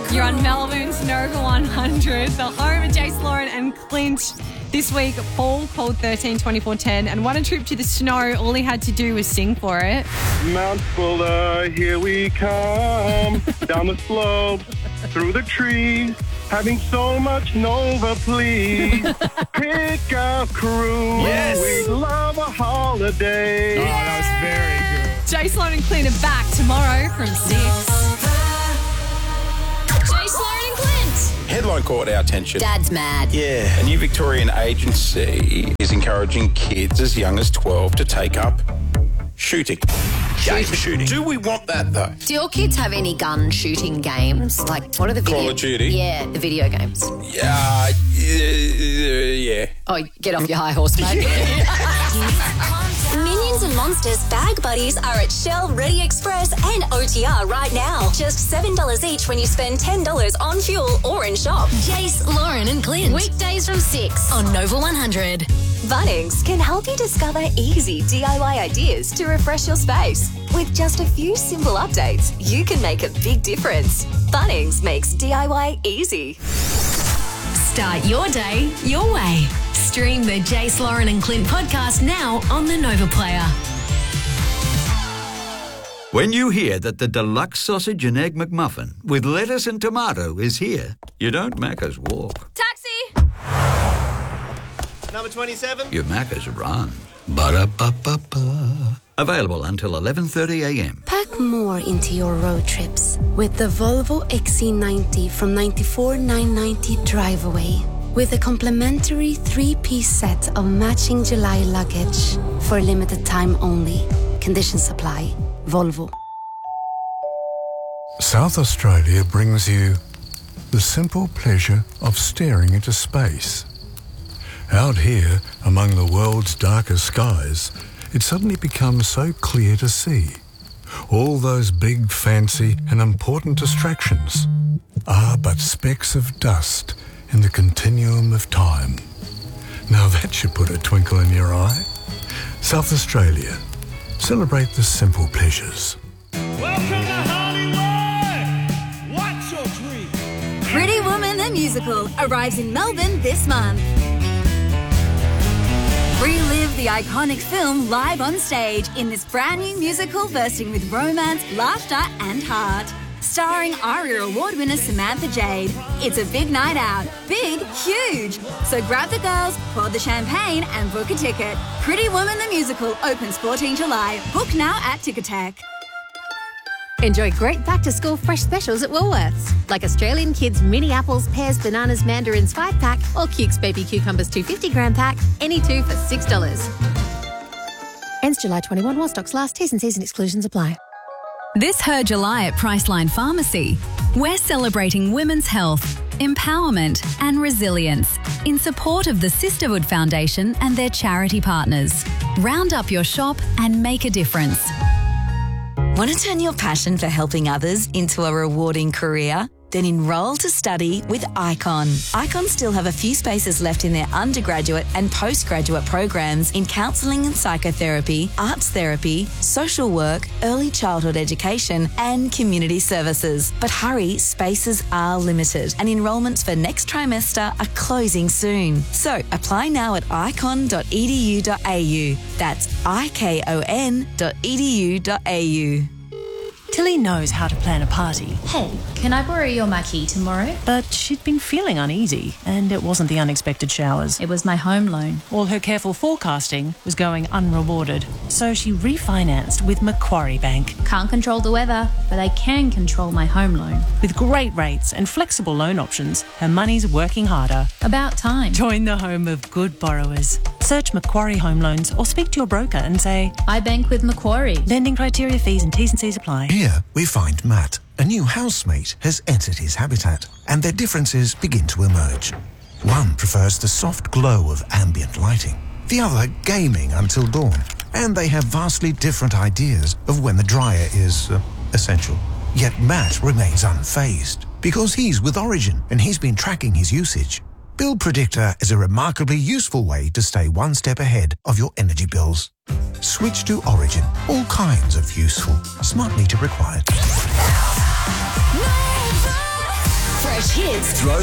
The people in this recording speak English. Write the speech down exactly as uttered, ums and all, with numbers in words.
You're on Melbourne's Nova one hundred, the home of Jace, Lauren and Clint. This week, Paul called thirteen twenty-four ten and won a trip to the snow. All he had to do was sing for it. Mount Fuller, here we come. Down the slope, through the trees. Having so much Nova, please. Pick a cruise. Yes. We love a holiday. Oh, that was very good. Jace, Lauren and Clint are back tomorrow from six. Jace, Lauren and Clint. Headline caught our attention. Dad's mad. Yeah. A new Victorian agency is encouraging kids as young as twelve to take up shooting. Game shooting. Do we want that, though? Do your kids have any gun shooting games? Like, what are the video... Call of Duty? Yeah, the video games. Yeah. Uh, yeah. Oh, get off your high horse, mate. Minions and Monsters Bag Buddies are at Shell, Ready Express and O T R right now. Just seven dollars each when you spend ten dollars on fuel or in shop. Jace, Lauren and Clint. Weekdays from six on Nova one hundred. Bunnings can help you discover easy D I Y ideas to refresh your space. With just a few simple updates, you can make a big difference. Bunnings makes D I Y easy. Start your day your way. Stream the Jace, Lauren and Clint podcast now on the Nova Player. When you hear that the deluxe sausage and egg McMuffin with lettuce and tomato is here, you don't Macca's walk. Taxi! Number twenty-seven. You Macca's run. Ba-da-ba-ba-ba. Available until eleven thirty a m. Pack more into your road trips with the Volvo X C ninety from ninety-four thousand nine hundred ninety Drive Away. With a complimentary three-piece set of matching July luggage for a limited time only. Conditions apply. Volvo. South Australia brings you the simple pleasure of staring into space. Out here, among the world's darkest skies, it suddenly becomes so clear to see. All those big, fancy and important distractions are but specks of dust in the continuum of time. Now that should put a twinkle in your eye. South Australia. Celebrate the simple pleasures. Welcome to Hollywood. What's your dream? Pretty Woman the Musical arrives in Melbourne this month. Relive the iconic film live on stage in this brand new musical bursting with romance, laughter and heart. Starring ARIA Award winner Samantha Jade. It's a big night out. Big, huge. So grab the girls, pour the champagne and book a ticket. Pretty Woman the Musical opens fourteenth July. Book now at Ticketek. Enjoy great back-to-school fresh specials at Woolworths, like Australian Kids mini apples, pears, bananas, mandarins five pack or Cukes baby cucumbers two hundred fifty gram pack, any two for six dollars. Ends July twenty-first while stocks last. T's and C's and exclusions apply. This Her July at Priceline Pharmacy. We're celebrating women's health, empowerment and resilience in support of the Sisterhood Foundation and their charity partners. Round up your shop and make a difference. Want to turn your passion for helping others into a rewarding career? Then enrol to study with Icon. Icon still have a few spaces left in their undergraduate and postgraduate programs in counselling and psychotherapy, arts therapy, social work, early childhood education and community services. But hurry, spaces are limited and enrolments for next trimester are closing soon. So apply now at icon dot e d u dot a u. That's I K O N dot e d u dot a u. Tilly knows how to plan a party. Hey, can I borrow your marquee tomorrow? But she'd been feeling uneasy, and it wasn't the unexpected showers. It was my home loan. All her careful forecasting was going unrewarded, so she refinanced with Macquarie Bank. Can't control the weather, but I can control my home loan. With great rates and flexible loan options, her money's working harder. About time. Join the home of good borrowers. Search Macquarie Home Loans or speak to your broker and say, I bank with Macquarie. Lending criteria, fees and T's and C's apply. Here we find Matt. A new housemate has entered his habitat and their differences begin to emerge. One prefers the soft glow of ambient lighting, the other gaming until dawn, and they have vastly different ideas of when the dryer is uh, essential. Yet Matt remains unfazed because he's with Origin and he's been tracking his usage. Bill Predictor is a remarkably useful way to stay one step ahead of your energy bills. Switch to Origin. All kinds of useful. Smart meter required. Fresh hits. Throw